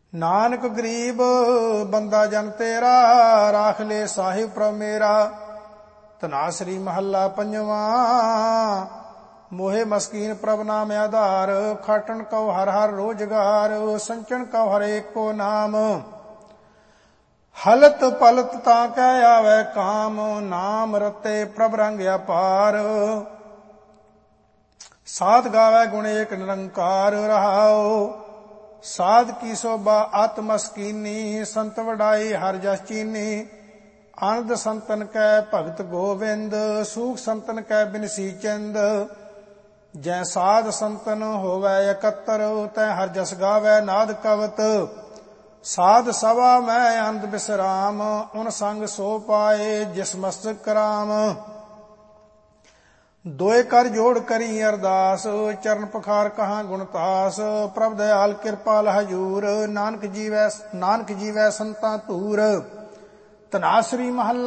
ਨਾਨਕ ਗਰੀਬ ਬੰਦਾ ਜਨ ਤੇਰਾ, ਰਾਖ ਲੈ ਸਾਹਿਬ ਪ੍ਰਭ ਮੇਰਾ। ਧਨਾਸਰੀ ਮਹੱਲਾ ਪੰਜਵਾਂ। ਮੋਹਿ ਮਸਕੀਨ ਪ੍ਰਭ ਨਾਮ ਆਧਾਰ, ਖਾਟਣ ਕਉ ਹਰ ਹਰ ਰੋਜਗਾਰ, ਸੰਚਣ ਕਉ ਹਰ ਏਕੋ ਨਾਮ। ਹਲਤ ਪਲਤ ਤਾਂ ਕਹਿ ਆਵੈ ਕਾਮ, ਨਾਮ ਰਤੇ ਪ੍ਰਭ ਰੰਗ ਅਪਾਰ। ਸਾਧ ਗਾਵੈ ਗੁਣ ਏਕ ਨਿਰੰਕਾਰ, ਰਹਾਉ ਸਾਧ ਕੀ ਸੋਭਾ ਅਤ ਮਸਕੀਨੀ, ਸੰਤ ਵਡਾਈ ਹਰ ਜਸ ਚੀਨੀ। ਆਨੰਦ ਸੰਤਨ ਕੈ ਭਗਤ ਗੋਵਿੰਦ, ਸੂਖ ਸੰਤਨ ਕੈ ਬਿਨਸੀ ਚਿੰਦ। ਜੈ ਸਾਧ ਸੰਤਨ ਹੋਵੈ ਇਕੱਤਰ, ਤੈ ਹਰ ਜਸ ਗਾਵੈ ਨਾਦ ਕਵਤ। ਸਾਧ ਸਭਾ ਮੈਂ ਆਨੰਦ ਬਿਸਰਾਮ, ਉਨ ਸੰਗ ਸੋ ਪਾਏ ਜਿਸ ਮਸਤਕ ਰਾਮ। ਦੋਏ ਕਰ ਜੋੜ ਕਰੀ ਅਰਦਾਸ, ਚਰਨ ਪਖਾਰ ਕਹਾਂ ਗੁਣਤਾਸ। ਪ੍ਰਭ ਦਇਆਲ ਕਿਰਪਾਲ ਹਜੂਰ, ਨਾਨਕ ਜੀਵੈ ਸੰਤਾਂ ਧੂਰ। ਧਨਾਸਰੀ ਮਹੱਲਾ